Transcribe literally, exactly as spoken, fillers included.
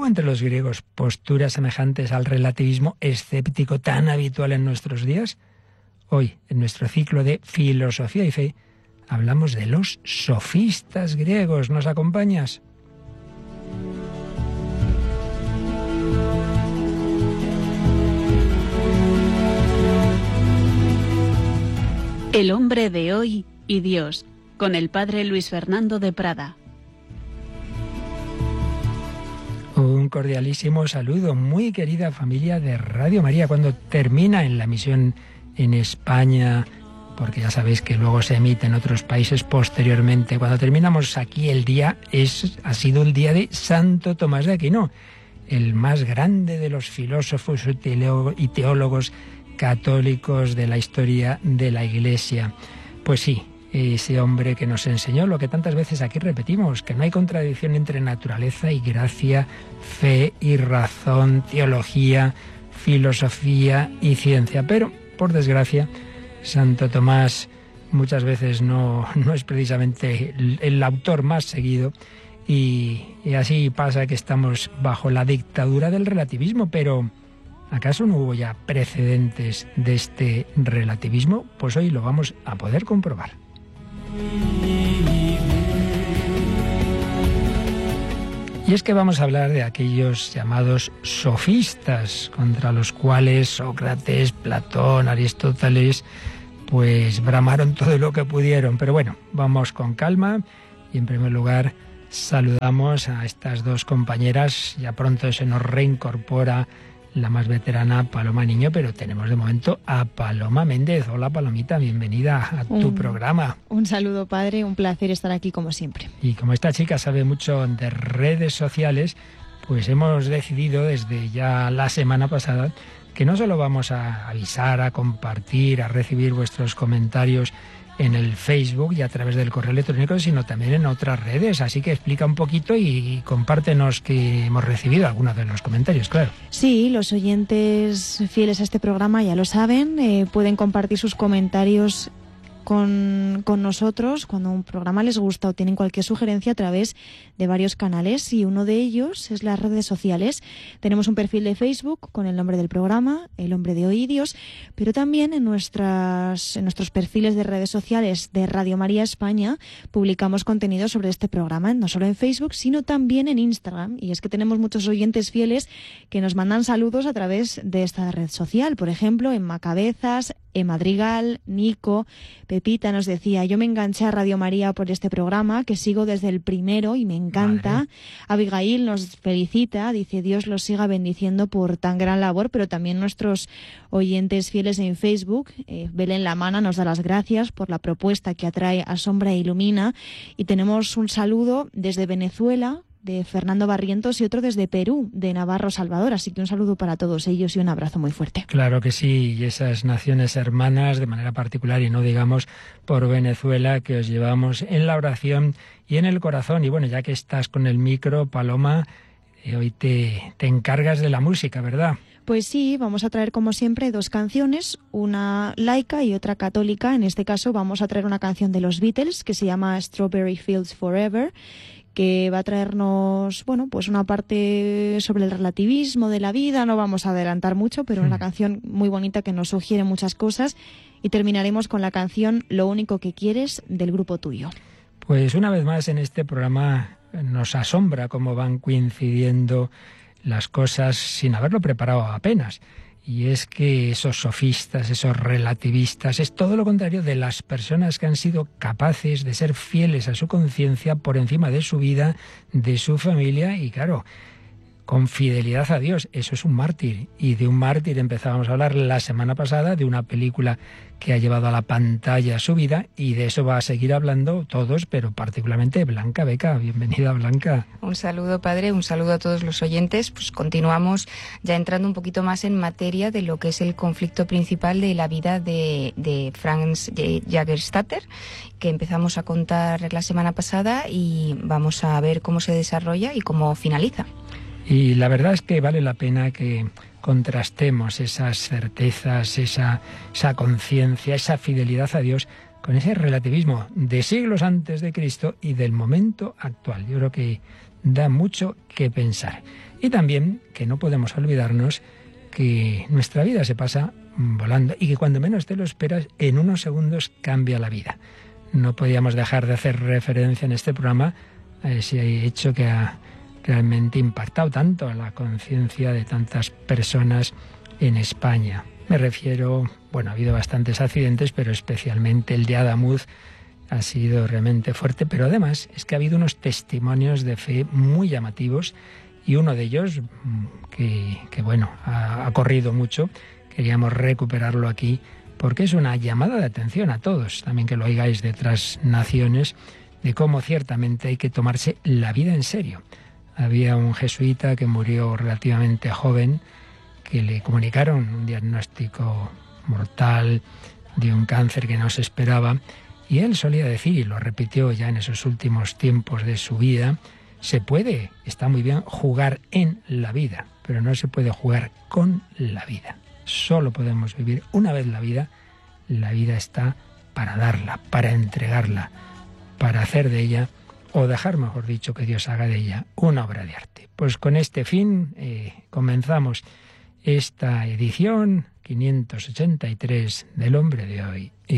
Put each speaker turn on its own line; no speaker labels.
hubo entre los griegos posturas semejantes al relativismo escéptico tan habitual en nuestros días? Hoy, en nuestro ciclo de Filosofía y Fe, hablamos de los sofistas griegos. ¿Nos acompañas?
El hombre de hoy y Dios, con el padre Luis Fernando de Prada.
Un cordialísimo saludo, muy querida familia de Radio María. Cuando termina en la emisión en España, porque ya sabéis que luego se emite en otros países posteriormente, cuando terminamos aquí el día, es, ha sido el día de Santo Tomás de Aquino, el más grande de los filósofos y teólogos católicos de la historia de la Iglesia. Pues sí, ese hombre que nos enseñó lo que tantas veces aquí repetimos, que no hay contradicción entre naturaleza y gracia, fe y razón, teología, filosofía y ciencia. Pero, por desgracia, Santo Tomás muchas veces no, no es precisamente el, el autor más seguido y, y así pasa que estamos bajo la dictadura del relativismo, pero ¿acaso no hubo ya precedentes de este relativismo? Pues hoy lo vamos a poder comprobar. Y es que vamos a hablar de aquellos llamados sofistas, contra los cuales Sócrates, Platón, Aristóteles, pues bramaron todo lo que pudieron. Pero bueno, vamos con calma y en primer lugar saludamos a estas dos compañeras. Ya pronto se nos reincorpora la más veterana, Paloma Niño, pero tenemos de momento a Paloma Méndez. Hola, Palomita, bienvenida a tu
un,
programa.
Un saludo, padre, un placer estar aquí como siempre.
Y como esta chica sabe mucho de redes sociales, pues hemos decidido desde ya la semana pasada que no solo vamos a avisar, a compartir, a recibir vuestros comentarios en el Facebook y a través del correo electrónico, sino también en otras redes. Así que explica un poquito y compártenos que hemos recibido algunos de los comentarios, claro.
Sí, los oyentes fieles a este programa ya lo saben, eh, pueden compartir sus comentarios con, con nosotros cuando un programa les gusta o tienen cualquier sugerencia a través de varios canales, y uno de ellos es las redes sociales. Tenemos un perfil de Facebook con el nombre del programa, El Hombre de Hoy y Dios, pero también en, nuestras, en nuestros perfiles de redes sociales de Radio María España publicamos contenido sobre este programa, no solo en Facebook, sino también en Instagram. Y es que tenemos muchos oyentes fieles que nos mandan saludos a través de esta red social. Por ejemplo, Emma Cabezas, Emma Madrigal, Nico, Pepita nos decía: yo me enganché a Radio María por este programa, que sigo desde el primero y me encanta. Vale. Abigail nos felicita, dice: Dios los siga bendiciendo por tan gran labor. Pero también nuestros oyentes fieles en Facebook, eh, Belén Lamana nos da las gracias por la propuesta que atrae Asombra e Ilumina. Y tenemos un saludo desde Venezuela, de Fernando Barrientos, y otro desde Perú, de Navarro Salvador. Así que un saludo para todos ellos y un abrazo muy fuerte.
Claro que sí, y esas naciones hermanas de manera particular, y no digamos por Venezuela, que os llevamos en la oración y en el corazón. Y bueno, ya que estás con el micro, Paloma, eh, hoy te, te encargas de la música, ¿verdad?
Pues sí, vamos a traer como siempre dos canciones, una laica y otra católica. En este caso vamos a traer una canción de los Beatles que se llama Strawberry Fields Forever, que va a traernos, bueno, pues una parte sobre el relativismo de la vida. No vamos a adelantar mucho, pero sí, una canción muy bonita que nos sugiere muchas cosas. Y terminaremos con la canción Lo único que quieres, del Grupo Tuyo.
Pues una vez más en este programa nos asombra cómo van coincidiendo las cosas sin haberlo preparado apenas. Y es que esos sofistas, esos relativistas, es todo lo contrario de las personas que han sido capaces de ser fieles a su conciencia por encima de su vida, de su familia y, claro, con fidelidad a Dios. Eso es un mártir. Y de un mártir empezábamos a hablar la semana pasada, de una película que ha llevado a la pantalla su vida, y de eso va a seguir hablando todos, pero particularmente Blanca Beca. Bienvenida, Blanca.
Un saludo, padre, un saludo a todos los oyentes. Pues continuamos ya entrando un poquito más en materia de lo que es el conflicto principal de la vida de, de Franz Jägerstätter, que empezamos a contar la semana pasada, y vamos a ver cómo se desarrolla y cómo finaliza.
Y la verdad es que vale la pena que contrastemos esas certezas, esa, esa conciencia, esa fidelidad a Dios con ese relativismo de siglos antes de Cristo y del momento actual. Yo creo que da mucho que pensar. Y también que no podemos olvidarnos que nuestra vida se pasa volando y que cuando menos te lo esperas, en unos segundos cambia la vida. No podíamos dejar de hacer referencia en este programa a ese hecho que ha realmente impactado tanto a la conciencia de tantas personas en España. Me refiero, bueno, ha habido bastantes accidentes, pero especialmente el de Adamuz ha sido realmente fuerte, pero además es que ha habido unos testimonios de fe muy llamativos y uno de ellos, que, que bueno, ha, ha corrido mucho, queríamos recuperarlo aquí porque es una llamada de atención a todos, también que lo oigáis de otras naciones, de cómo ciertamente hay que tomarse la vida en serio. Había un jesuita que murió relativamente joven, que le comunicaron un diagnóstico mortal de un cáncer que no se esperaba, y él solía decir, y lo repitió ya en esos últimos tiempos de su vida, se puede, está muy bien, jugar en la vida, pero no se puede jugar con la vida. Solo podemos vivir una vez la vida, la vida está para darla, para entregarla, para hacer de ella, o dejar, mejor dicho, que Dios haga de ella una obra de arte. Pues con este fin eh, comenzamos esta edición quinientos ochenta y tres del Hombre de Hoy.